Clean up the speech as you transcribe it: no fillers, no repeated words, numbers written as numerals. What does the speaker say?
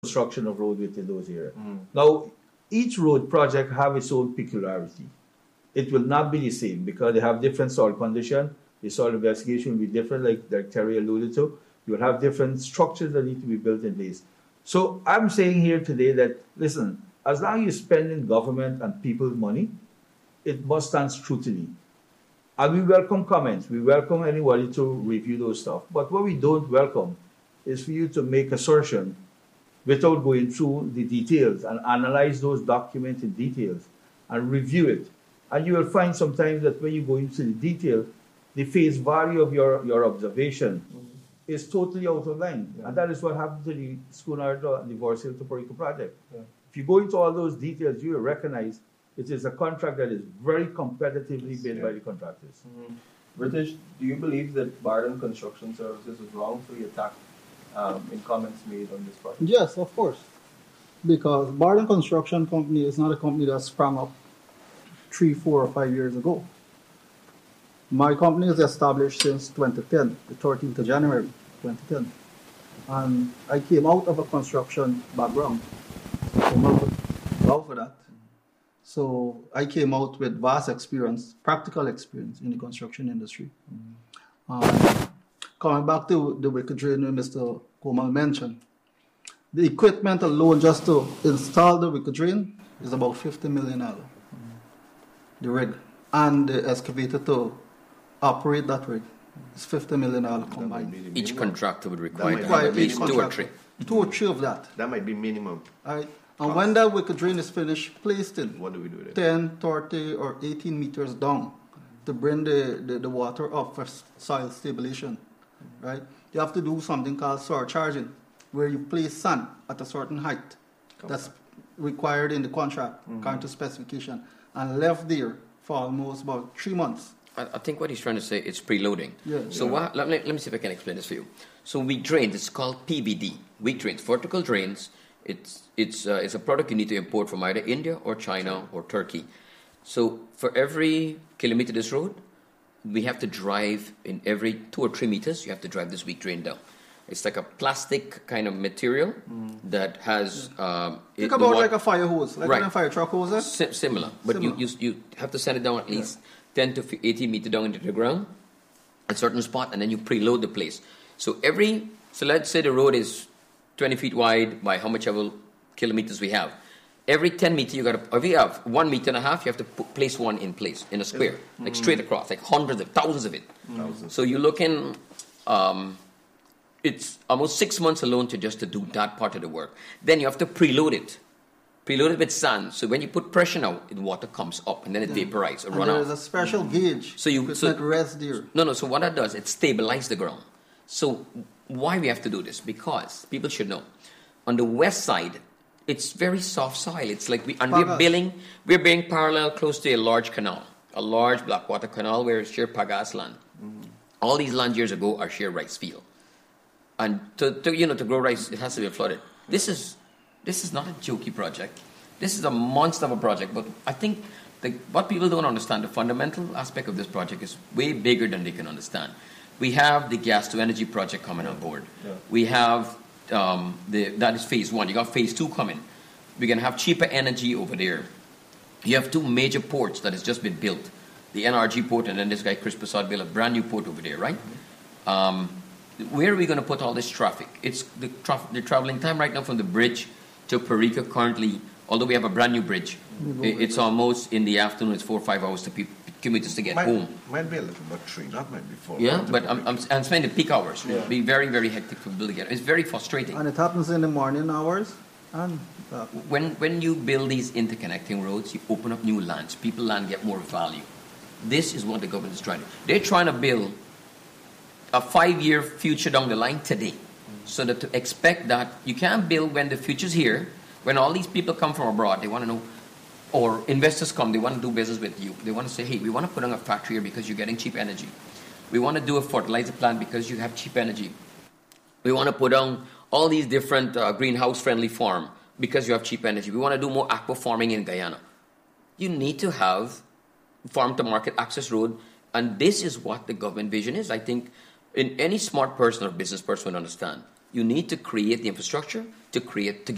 construction of road within those areas. Now, each road project have its own peculiarity. It will not be the same because they have different soil condition. The soil investigation will be different, like Terry alluded to. You will have different structures that need to be built in place. So I'm saying here today that, listen, as long as you're spending government and people's money, it must stand scrutiny. And we welcome comments. We welcome anybody to review those stuff. But what we don't welcome is for you to make assertion without going through the details and analyze those documents in details and review it. And you will find sometimes that when you go into the detail, the face value of your observation is totally out of line. And that is what happened to the Schooner and the Vorsil to Perico project. If you go into all those details, you will recognize it is a contract that is very competitively bid by the contractors. British, do you believe that Bardon Construction Services was wrongfully attacked in comments made on this project? Yes, of course. Because Bardon Construction Company is not a company that sprang up 3, 4, or 5 years ago. My company is established since 2010, the 13th of January 2010. And I came out of a construction background. Love for that. So I came out with vast experience, practical experience in the construction industry. Coming back to the wicked drain Mr. Komal mentioned, the equipment alone just to install the wicked drain is about $50 million. The rig and the excavator to operate that rig is $50 million combined. Each contractor would require at least 2 or 3. 2 or 3 of that. That might be minimum. All right. And when that wicked drain is finished, placed in, what do we do with it? 10, 30, or 18 meters down to bring the water up for soil stabilization, right? You have to do something called surcharging, where you place sand at a certain height that's required in the contract, according to specification, and left there for almost about 3 months. I think what he's trying to say is preloading. Yeah. So let me see if I can explain this for you. So weak drains, it's called PVD, weak drains, vertical drains. It's a product you need to import from either India or China or Turkey. So for every kilometer this road, we have to drive in every 2 or 3 meters. You have to drive this weak drain down. It's like a plastic kind of material that has. Think about like a fire hose, like a fire truck hose. Similar, but you have to set it down at least 10 to 18 meters down into the ground, a certain spot, and then you preload the place. So let's say the road is 20 feet wide by how much ever kilometers we have. Every 10 meters, if you have 1.5 meters, you have to place one in place, in a square, like straight across, like hundreds of, thousands of it. So you're looking, it's almost 6 months alone to do that part of the work. Then you have to preload it with sand. So when you put pressure now, the water comes up and then it vaporizes or run out. There's a special gauge. So it rests there. No. So what that does, it stabilizes the ground. So why we have to do this? Because people should know, on the west side, it's very soft soil. It's like we're building parallel close to a large canal, a large blackwater canal where it's sheer pagas land. All these land years ago are sheer rice field, and to grow rice, it has to be flooded. This is not a jokey project. This is a monster of a project. But I think what people don't understand, the fundamental aspect of this project is way bigger than they can understand. We have the gas to energy project coming on board. Yeah. We have that is phase 1. You got phase 2 coming. We're gonna have cheaper energy over there. You have 2 major ports that has just been built, the NRG port, and then this guy Chris Prasad built a brand new port over there, right? Where are we gonna put all this traffic? It's the traveling time right now from the bridge to Perico currently. Although we have a brand new bridge, it's almost in the afternoon. It's 4 or 5 hours to commuters to get home. Might be a little bit 3, that might be 4. Yeah, but I'm spending peak hours. It'll be very, very hectic for building it. It's very frustrating. And it happens in the morning hours. And when you build these interconnecting roads, you open up new lands. People land get more value. This is what the government is trying to do. They're trying to build a 5-year future down the line today. So that to expect that you can't build when the future's here, when all these people come from abroad, they want to know, or investors come, they want to do business with you. They want to say, hey, we want to put on a factory here because you're getting cheap energy. We want to do a fertilizer plant because you have cheap energy. We want to put on all these different greenhouse-friendly farm because you have cheap energy. We want to do more aqua farming in Guyana. You need to have farm-to-market access road, and this is what the government vision is. I think in any smart person or business person would understand. You need to create the infrastructure to get